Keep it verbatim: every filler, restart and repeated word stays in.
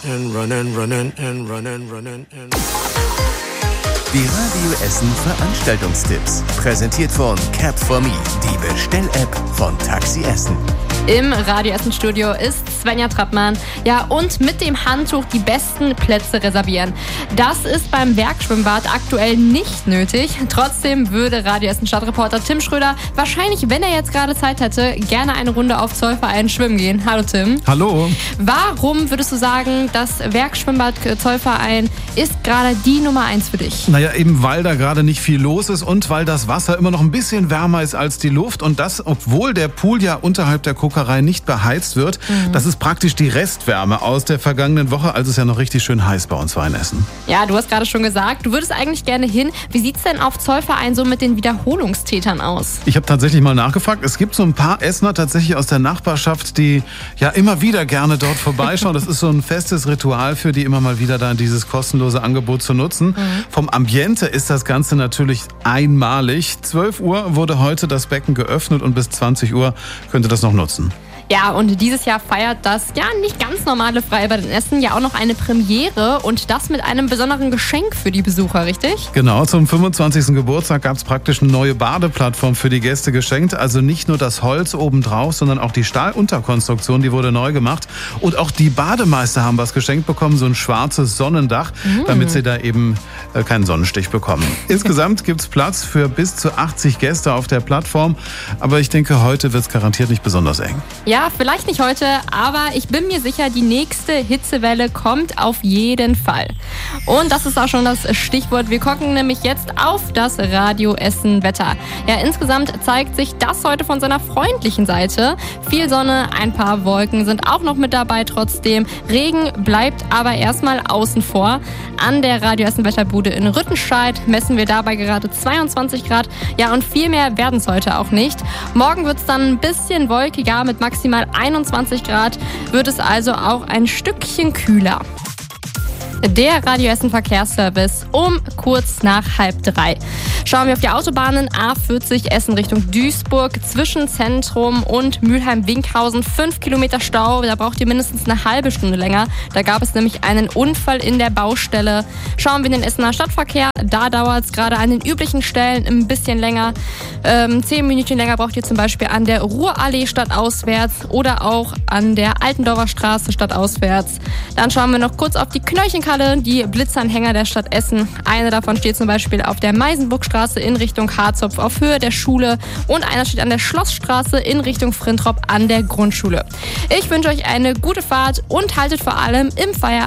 and running, running and running, running and Die Radio Essen Veranstaltungstipps. Präsentiert von Cap for Me, die Bestell-App von Taxi Essen. Im Radio Essen Studio ist Svenja Trappmann. Ja, und mit dem Handtuch die besten Plätze reservieren. Das ist beim Werkschwimmbad aktuell nicht nötig. Trotzdem würde Radio Essen Stadtreporter Tim Schröder wahrscheinlich, wenn er jetzt gerade Zeit hätte, gerne eine Runde auf Zollverein schwimmen gehen. Hallo Tim. Hallo. Warum würdest du sagen, das Werkschwimmbad Zollverein ist gerade die Nummer eins für dich? Naja, eben weil da gerade nicht viel los ist und weil das Wasser immer noch ein bisschen wärmer ist als die Luft. Und das, obwohl der Pool ja unterhalb der Kokerei nicht beheizt wird. Mhm. Das ist praktisch die Restwärme aus der vergangenen Woche, als es ja noch richtig schön heiß bei uns war in Essen. Ja, du hast gerade schon gesagt, du würdest eigentlich gerne hin. Wie sieht's denn auf Zollverein so mit den Wiederholungstätern aus? Ich habe tatsächlich mal nachgefragt. Es gibt so ein paar Essener tatsächlich aus der Nachbarschaft, die ja immer wieder gerne dort vorbeischauen. Das ist so ein festes Ritual für die, immer mal wieder dann dieses kostenlose Angebot zu nutzen. Mhm. Vom Ambiente ist das Ganze natürlich einmalig. zwölf Uhr wurde heute das Becken geöffnet und bis zwanzig Uhr könnt ihr das noch nutzen. Ja, und dieses Jahr feiert das ja nicht ganz normale Freibad in Essen ja auch noch eine Premiere und das mit einem besonderen Geschenk für die Besucher, richtig? Genau, zum fünfundzwanzigsten Geburtstag gab es praktisch eine neue Badeplattform für die Gäste geschenkt. Also nicht nur das Holz obendrauf, sondern auch die Stahlunterkonstruktion, die wurde neu gemacht. Und auch die Bademeister haben was geschenkt bekommen, so ein schwarzes Sonnendach, mhm. damit sie da eben äh, keinen Sonnenstich bekommen. Insgesamt gibt es Platz für bis zu achtzig Gäste auf der Plattform. Aber ich denke, heute wird es garantiert nicht besonders eng. Ja, Ja, vielleicht nicht heute, aber ich bin mir sicher, die nächste Hitzewelle kommt auf jeden Fall. Und das ist auch schon das Stichwort. Wir gucken nämlich jetzt auf das Radio Essen Wetter. Ja, insgesamt zeigt sich das heute von seiner freundlichen Seite. Viel Sonne, ein paar Wolken sind auch noch mit dabei trotzdem. Regen bleibt aber erstmal außen vor. An der Radio Essen Wetterbude in Rüttenscheid messen wir dabei gerade zweiundzwanzig Grad. Ja, und viel mehr werden es heute auch nicht. Morgen wird es dann ein bisschen wolkiger mit maximal einundzwanzig Grad, wird es also auch ein Stückchen kühler. Der Radio Essen Verkehrsservice um kurz nach halb drei. Schauen wir auf die Autobahnen. A vierzig Essen Richtung Duisburg zwischen Zentrum und Mülheim-Winkhausen. Fünf Kilometer Stau, da braucht ihr mindestens eine halbe Stunde länger. Da gab es nämlich einen Unfall in der Baustelle. Schauen wir in den Essener Stadtverkehr. Da dauert es gerade an den üblichen Stellen ein bisschen länger. Ähm, zehn Minuten länger braucht ihr zum Beispiel an der Ruhrallee stadtauswärts oder auch an der Altendorfer Straße stadtauswärts. Dann schauen wir noch kurz auf die Knöllchenkalle, die Blitzanhänger der Stadt Essen. Eine davon steht zum Beispiel auf der Meisenburgstraße in Richtung Harzopf auf Höhe der Schule und einer steht an der Schlossstraße in Richtung Frintrop an der Grundschule. Ich wünsche euch eine gute Fahrt und haltet vor allem im Feierabend